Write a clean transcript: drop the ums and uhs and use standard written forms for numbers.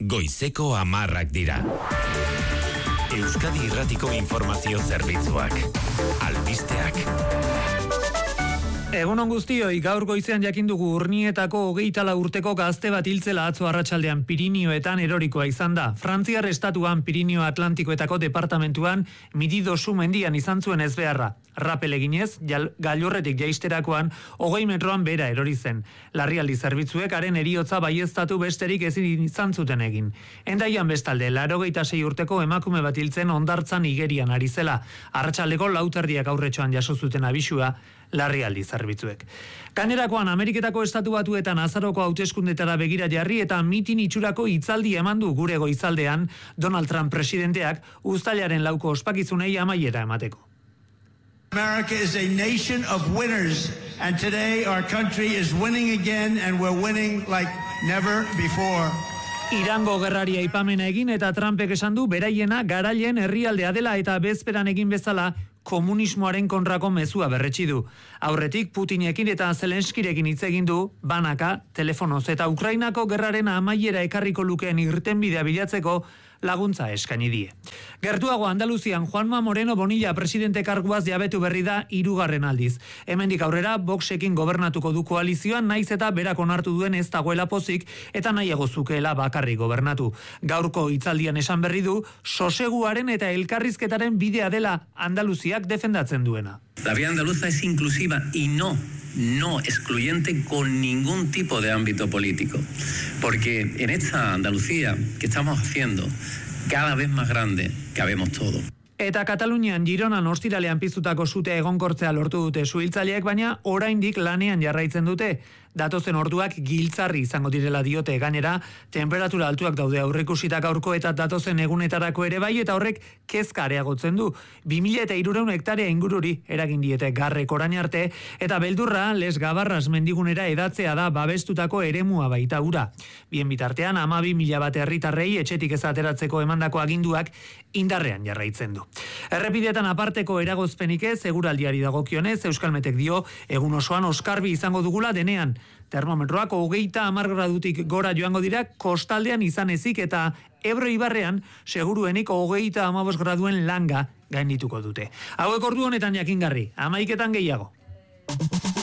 goizeko 10 dira. Euskadi Irratiko Informazio Zerbitzuak. Albisteak. Egunon guztioi, gaur goizean jakindugu Urnietako 24 urteko gazte bat hiltzela atzo arratsaldean Pirinioetan erorikoa izan da. Frantziar estatuan Pirinio Atlantikoetako departamentuan Mididosu mendian izan zuen ezbeharra. Rapel eginez, gailurretik jaisterakoan 20 metroan bera erori zen. Larrialdi zerbitzuek haren heriotza baieztatu besterik ezin izan zuten egin. Hendaian bestalde, 86 urteko emakume bat hiltzen Hondartzan igerian ari zela. Arratsaldeko 4:00 aurretxoan jaso zuten abisua larrialdi zerbitzuek. Gainerakoan Ameriketako Estatu Batuetan azaroko hauteskundetara begira jarri eta mitin itxurako hitzaldi eman du gure goizaldean Donald Trump presidenteak uztailaren 4ko ospakizunei amaiera emateko. America is a nation of winners, and today our country is winning again, and we're winning like never before. Irango gerrari aipamena egin eta Trumpek esan du beraiena garailen herrialdea dela eta bezperan egin bezala komunismoaren kontrako mezua berretsi du. Aurretik Putinekin eta Zelenskirekin hitz egin du, banaka, telefonoz eta Ukrainako gerraren amaiera ekarriko lukeen irtenbidea bilatzeko laguntza eskaini die. Gertuago Andaluzian Juanma Moreno Bonilla presidente karguaz jabetu berri da 3. aldiz. Hemendik aurrera Voxekin gobernatuko du koalizioan, naiz eta berak onartu duen ez dagoela pozik eta nahiago zukeela bakarrik gobernatu. Gaurko hitzaldian esan berri du soseguaren eta elkarrizketaren bidea dela Andaluziak defendatzen duena. La vía andaluza es inclusiva y no excluyente con ningún tipo de ámbito político. Porque en esta Andalucía que estamos haciendo, cada vez más grande, cabemos todos. Eta Katalunian Gironan ostiralean piztutako sutea egonkortzea lortu dute suhiltzaileek, baina oraindik lanean jarraitzen dute. Datozen orduak giltzarri izango direla diote, gainera temperatura altuak daude aurreikusita gaurko eta datozen egunetarako ere bai, eta horrek kezka areagotzen du. 2300 hektarea ingururi eragin diete garrek orain arte, eta beldurra Les Gabarras mendigunera edatzea da babestutako eremua baita ura. Bien bitartean 12.000 bat herritarrei etxetik ez ateratzeko emandako aginduak indarrean jarraitzen du. Errepidetan aparteko eragozpenik ez, eguraldiari dagokionez, Euskalmetek dio egun osoan oskarbi izango dugula denean. Termometroak 30 gradutik gora joango dira kostaldean izan ezik eta Ebro ibarrean seguruenik 35 graduen langa gaindituko dute. Hauek ordu honetan jakingarri, 11 gehiago.